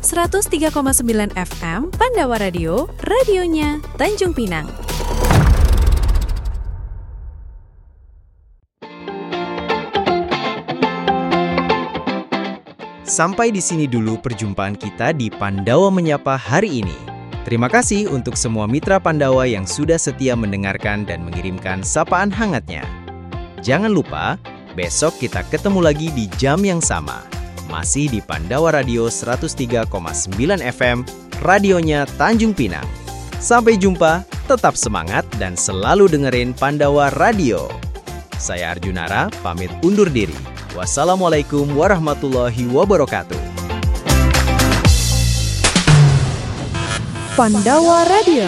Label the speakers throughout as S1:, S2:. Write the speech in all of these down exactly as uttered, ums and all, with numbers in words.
S1: seratus tiga koma sembilan F M Pandawa Radio, radionya Tanjung Pinang.
S2: Sampai di sini dulu perjumpaan kita di Pandawa Menyapa hari ini. Terima kasih untuk semua mitra Pandawa yang sudah setia mendengarkan dan mengirimkan sapaan hangatnya. Jangan lupa, besok kita ketemu lagi di jam yang sama. Masih di Pandawa Radio seratus tiga koma sembilan F M, radionya Tanjung Pinang. Sampai jumpa, tetap semangat dan selalu dengerin Pandawa Radio. Saya Arjunara, pamit undur diri. Wassalamualaikum warahmatullahi wabarakatuh.
S1: Pandawa Radio.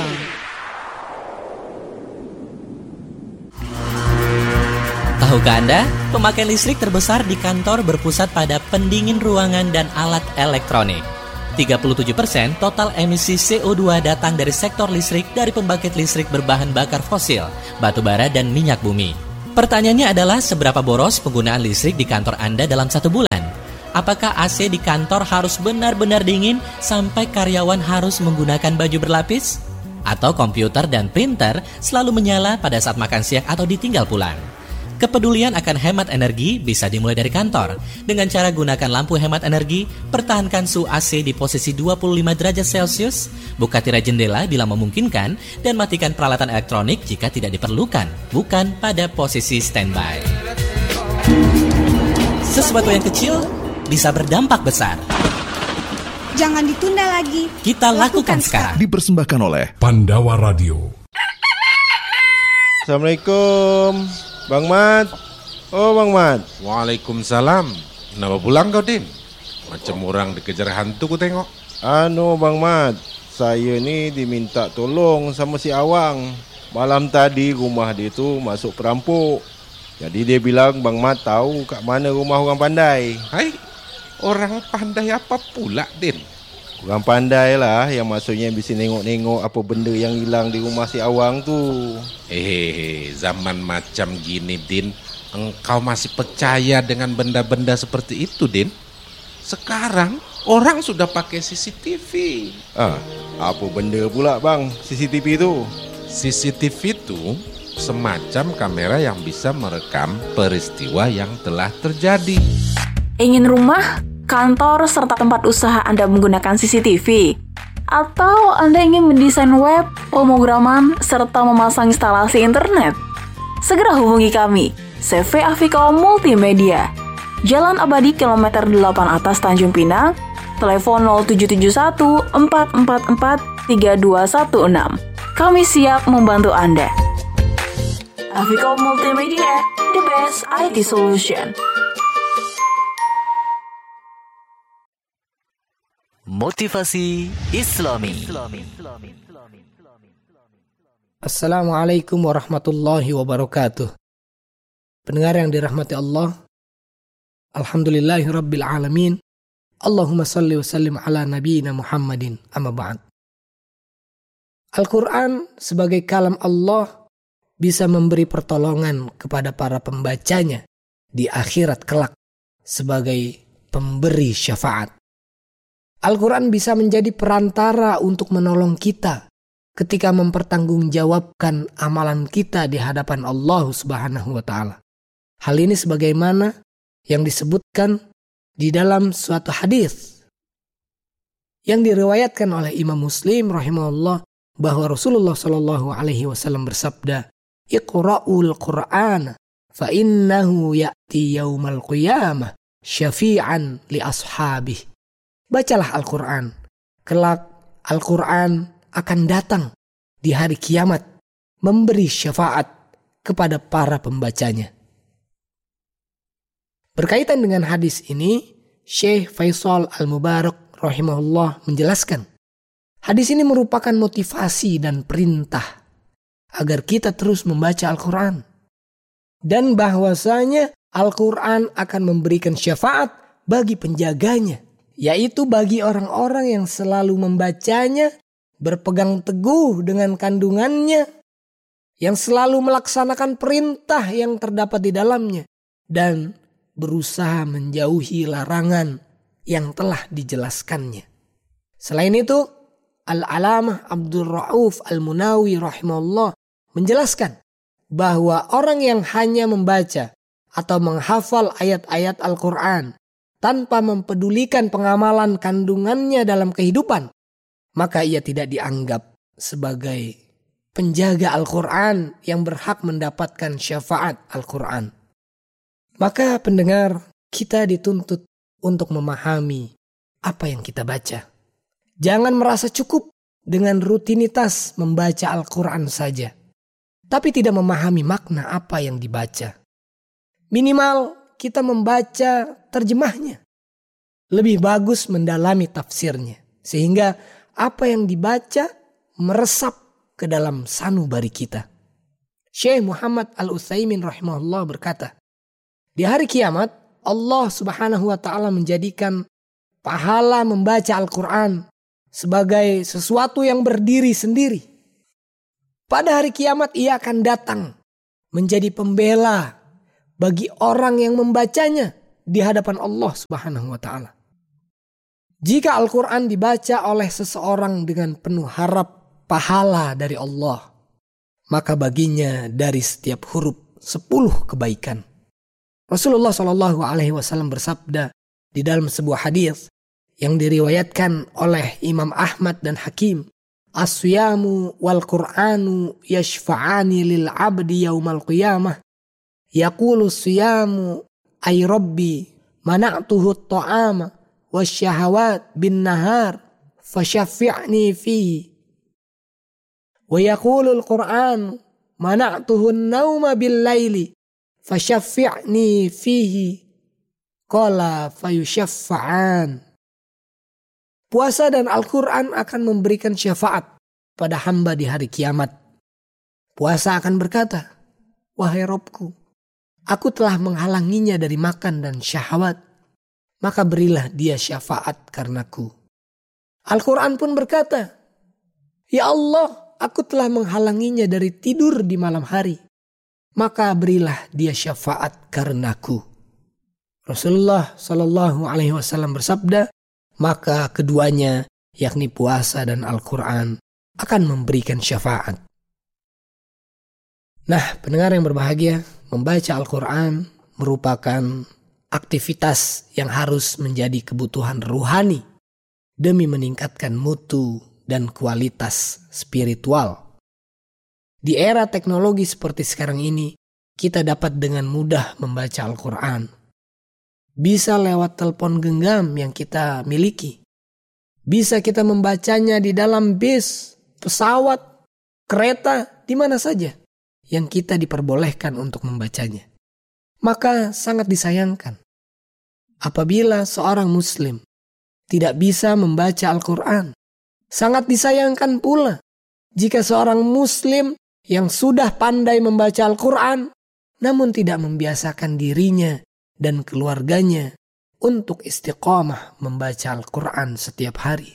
S3: Tahukah Anda, pemakaian listrik terbesar di kantor berpusat pada pendingin ruangan dan alat elektronik. tiga puluh tujuh persen total emisi C O dua datang dari sektor listrik dari pembangkit listrik berbahan bakar fosil, batu bara dan minyak bumi. Pertanyaannya adalah seberapa boros penggunaan listrik di kantor Anda dalam satu bulan? Apakah A C di kantor harus benar-benar dingin sampai karyawan harus menggunakan baju berlapis? Atau komputer dan printer selalu menyala pada saat makan siang atau ditinggal pulang? Kepedulian akan hemat energi bisa dimulai dari kantor. Dengan cara gunakan lampu hemat energi, pertahankan suhu A C di posisi dua puluh lima derajat Celcius, buka tirai jendela bila memungkinkan, dan matikan peralatan elektronik jika tidak diperlukan, bukan pada posisi standby. Sesuatu yang kecil bisa berdampak besar.
S4: Jangan ditunda lagi.
S3: Kita lakukan, lakukan sekarang.
S5: Dipersembahkan oleh
S6: Pandawa Radio.
S7: Assalamualaikum, Bang Mat. Oh, Bang Mat.
S8: Waalaikumsalam. Kenapa pulang kau, Din? Macam orang dikejar hantu ku tengok.
S7: Anu, Bang Mat, saya ni diminta tolong sama si Awang. Malam tadi rumah dia tu masuk perampok. Jadi dia bilang Bang Mat tahu kat mana rumah orang pandai.
S8: Hai, orang pandai apa pula, Din?
S7: Orang pandai lah, yang maksudnya bisa nengok-nengok apa benda yang hilang di rumah si Awang tu.
S8: Eh, zaman macam gini, Din, engkau masih percaya dengan benda-benda seperti itu, Din? Sekarang orang sudah pakai C C T V.
S7: Ah, apa benda pula bang C C T V tu?
S8: C C T V itu semacam kamera yang bisa merekam peristiwa yang telah terjadi.
S9: Ingin rumah, kantor, serta tempat usaha Anda menggunakan C C T V? Atau Anda ingin mendesain web, pemrograman, serta memasang instalasi internet? Segera hubungi kami, C V Afiko Multimedia, Jalan Abadi kilometer delapan atas Tanjung Pinang, telepon nol tujuh tujuh satu empat empat empat tiga dua satu enam. Kami siap membantu Anda. Afiko Multimedia, the best I T solution.
S10: Motivasi Islami.
S11: Assalamualaikum warahmatullahi wabarakatuh. Pendengar yang dirahmati Allah, alhamdulillahi rabbil alamin. Allahumma salli wa sallim ala nabiyyina Muhammadin, amma ba'd. Al-Quran sebagai kalam Allah bisa memberi pertolongan kepada para pembacanya di akhirat kelak sebagai pemberi syafaat. Al-Quran bisa menjadi perantara untuk menolong kita ketika mempertanggungjawabkan amalan kita di hadapan Allah Subhanahu wa Ta'ala. Hal ini sebagaimana yang disebutkan di dalam suatu hadis yang diriwayatkan oleh Imam Muslim rahimahullah, bahwa Rasulullah Shallallahu Alaihi Wasallam bersabda, "Iqra'ul Qur'an, fa innahu ya'ti yaumal qiyamah syafi'an li ashabih." Bacalah Al-Quran, kelak Al-Quran akan datang di hari kiamat memberi syafaat kepada para pembacanya. Berkaitan dengan hadis ini, Syekh Faisal Al-Mubarak rahimahullah menjelaskan, hadis ini merupakan motivasi dan perintah agar kita terus membaca Al-Quran. Dan bahwasanya Al-Quran akan memberikan syafaat bagi penjaganya, yaitu bagi orang-orang yang selalu membacanya, berpegang teguh dengan kandungannya, yang selalu melaksanakan perintah yang terdapat di dalamnya, dan berusaha menjauhi larangan yang telah dijelaskannya. Selain itu, Al-Alamah Abdul Rauf Al-Munawi rahimahullah menjelaskan bahwa orang yang hanya membaca atau menghafal ayat-ayat Al-Quran tanpa mempedulikan pengamalan kandungannya dalam kehidupan, maka ia tidak dianggap sebagai penjaga Al-Quran yang berhak mendapatkan syafaat Al-Quran. Maka pendengar, kita dituntut untuk memahami apa yang kita baca. Jangan merasa cukup dengan rutinitas membaca Al-Quran saja, tapi tidak memahami makna apa yang dibaca. Minimal kita membaca terjemahnya. Lebih bagus mendalami tafsirnya, sehingga apa yang dibaca meresap ke dalam sanubari kita. Syekh Muhammad Al-Utsaimin rahimahullah berkata, di hari kiamat Allah subhanahu wa ta'ala menjadikan pahala membaca Al-Quran sebagai sesuatu yang berdiri sendiri. Pada hari kiamat ia akan datang menjadi pembela bagi orang yang membacanya di hadapan Allah subhanahu wa ta'ala. Jika Al-Quran dibaca oleh seseorang dengan penuh harap pahala dari Allah, maka baginya dari setiap huruf sepuluh kebaikan. Rasulullah shallallahu alaihi wasallam bersabda di dalam sebuah hadis yang diriwayatkan oleh Imam Ahmad dan Hakim, as-siyamu wal Qur'anu yashfa'ani lil abdi yaumal qiyamah. Yaqulu as-siyamu ay rabbi mana'tuhu at-ta'ama wasyahawat bin nahar fashaffi'ni fihi. Wa yaqulu al-Qur'an mana'tuhu an-nawma bil laili fashaffi'ni fihi. Qala fayushaffa'an. Puasa dan Al-Quran akan memberikan syafaat pada hamba di hari kiamat. Puasa akan berkata, wahai Robku, aku telah menghalanginya dari makan dan syahwat, maka berilah dia syafaat karenaku. Al-Quran pun berkata, ya Allah, aku telah menghalanginya dari tidur di malam hari, maka berilah dia syafaat karenaku. Rasulullah Shallallahu Alaihi Wasallam bersabda, maka keduanya, yakni puasa dan Al-Quran, akan memberikan syafaat. Nah, pendengar yang berbahagia, membaca Al-Quran merupakan aktivitas yang harus menjadi kebutuhan ruhani demi meningkatkan mutu dan kualitas spiritual. Di era teknologi seperti sekarang ini, kita dapat dengan mudah membaca Al-Quran. Bisa lewat telepon genggam yang kita miliki. Bisa kita membacanya di dalam bis, pesawat, kereta, di mana saja yang kita diperbolehkan untuk membacanya. Maka sangat disayangkan apabila seorang muslim tidak bisa membaca Al-Quran. Sangat disayangkan pula jika seorang muslim yang sudah pandai membaca Al-Quran namun tidak membiasakan dirinya dan keluarganya untuk istiqamah membaca Al-Quran setiap hari.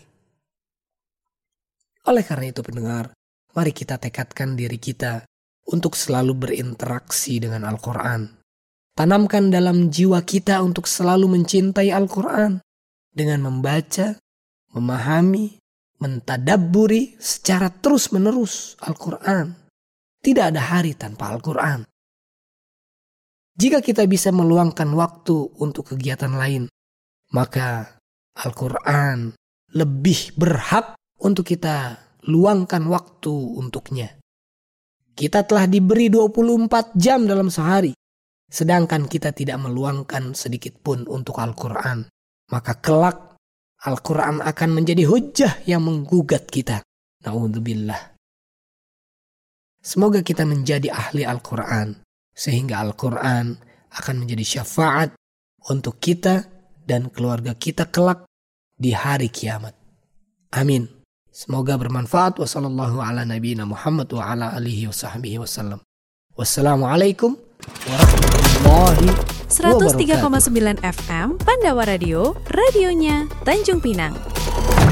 S11: Oleh karena itu pendengar, mari kita tekadkan diri kita untuk selalu berinteraksi dengan Al-Quran. Tanamkan dalam jiwa kita untuk selalu mencintai Al-Quran dengan membaca, memahami, mentadabburi secara terus-menerus Al-Quran. Tidak ada hari tanpa Al-Quran. Jika kita bisa meluangkan waktu untuk kegiatan lain, maka Al-Quran lebih berhak untuk kita luangkan waktu untuknya. Kita telah diberi dua puluh empat jam dalam sehari, sedangkan kita tidak meluangkan sedikit pun untuk Al-Quran. Maka kelak Al-Quran akan menjadi hujjah yang menggugat kita. Na'udzubillah. Semoga kita menjadi ahli Al-Quran, sehingga Al-Quran akan menjadi syafaat untuk kita dan keluarga kita kelak di hari kiamat. Amin. Semoga bermanfaat. Wassallallahu ala nabiyina Muhammad wa ala alihi wa sahbihi wasallam. Wassalamualaikum warahmatullahi wabarakatuh.
S1: seratus tiga koma sembilan F M Pandawa Radio, radionya Tanjung Pinang.